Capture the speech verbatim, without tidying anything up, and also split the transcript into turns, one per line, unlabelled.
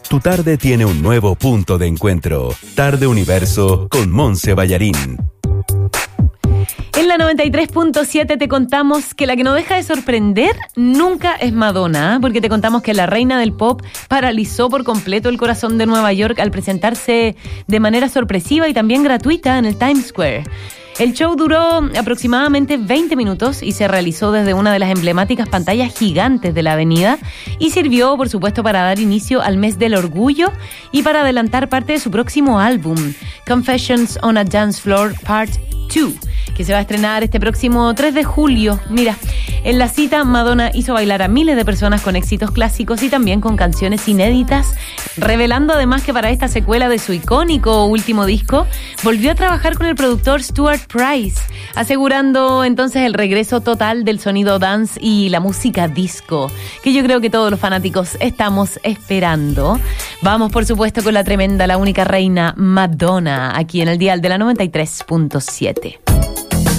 Tu tarde tiene un nuevo punto de encuentro. Tarde Universo con Monse Ballarín.
En la noventa y tres punto siete te contamos que la que no deja de sorprender nunca es Madonna, porque te contamos que la reina del pop paralizó por completo el corazón de Nueva York al presentarse de manera sorpresiva y también gratuita en el Times Square. El show duró aproximadamente veinte minutos y se realizó desde una de las emblemáticas pantallas gigantes de la avenida y sirvió, por supuesto, para dar inicio al mes del orgullo y para adelantar parte de su próximo álbum, Confessions on a Dance Floor Part dos, que se va a estrenar este próximo tres de julio. Mira, en la cita Madonna hizo bailar a miles de personas con éxitos clásicos y también con canciones inéditas, revelando además que para esta secuela de su icónico último disco volvió a trabajar con el productor Stuart Price, asegurando entonces el regreso total del sonido dance y la música disco, que yo creo que todos los fanáticos estamos esperando. Vamos, por supuesto, con la tremenda, la única reina Madonna, aquí en el dial de la noventa y tres punto siete.